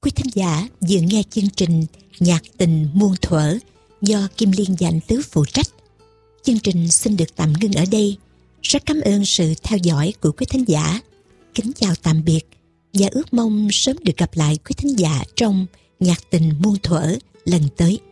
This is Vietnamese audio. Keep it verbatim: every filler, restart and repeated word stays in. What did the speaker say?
Quý thính giả vừa nghe chương trình Nhạc tình muôn thuở do Kim Liên và anh Tứ phụ trách. Chương trình xin được tạm ngưng ở đây. Rất cảm ơn sự theo dõi của quý thính giả. Kính chào tạm biệt và ước mong sớm được gặp lại quý thính giả trong Nhạc tình muôn thuở lần tới.